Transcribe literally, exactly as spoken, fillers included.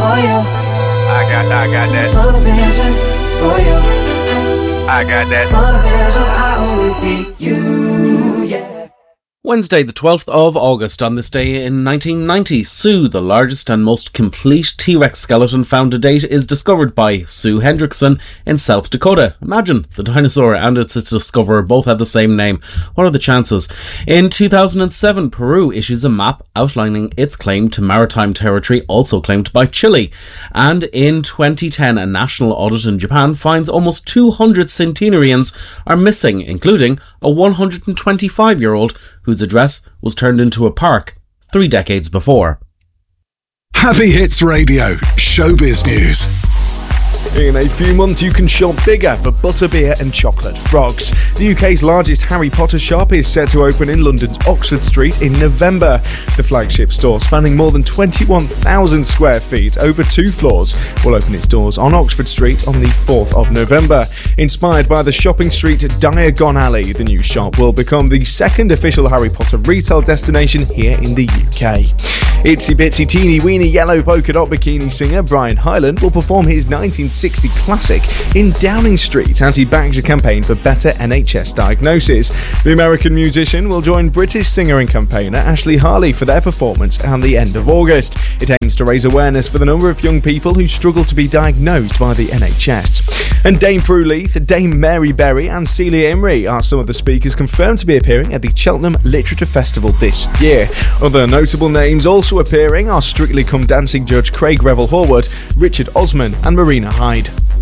for you. I got, I got that. Tunnel vision for you. I got that. Tunnel vision, I only see you, yeah. Wednesday, the twelfth of August. On this day in nineteen ninety, Sue, the largest and most complete T-Rex skeleton found to date, is discovered by Sue Hendrickson in South Dakota. Imagine, the dinosaur and its discoverer both had the same name. What are the chances? In two thousand seven, Peru issues a map outlining its claim to maritime territory also claimed by Chile. And in twenty ten, a national audit in Japan finds almost two hundred centenarians are missing, including a one hundred twenty-five-year-old whose address was turned into a park three decades before. Happy Hits Radio, Showbiz News. In a few months, you can shop bigger for butterbeer and chocolate frogs. The U K's largest Harry Potter shop is set to open in London's Oxford Street in November. The flagship store, spanning more than twenty-one thousand square feet over two floors, will open its doors on Oxford Street on the fourth of November. Inspired by the shopping street Diagon Alley, the new shop will become the second official Harry Potter retail destination here in the U K. Itsy bitsy teeny weeny yellow polka dot bikini singer Brian Hyland will perform his nineteen sixty classic in Downing Street as he backs a campaign for better N H S diagnosis. The American musician will join British singer and campaigner Ashley Harley for their performance at the end of August. It aims to raise awareness for the number of young people who struggle to be diagnosed by the N H S. And Dame Prue Leith, Dame Mary Berry and Celia Imrie are some of the speakers confirmed to be appearing at the Cheltenham Literature Festival this year. Other notable names also appearing are Strictly Come Dancing judge Craig Revel Horwood, Richard Osman and Marina Hyde.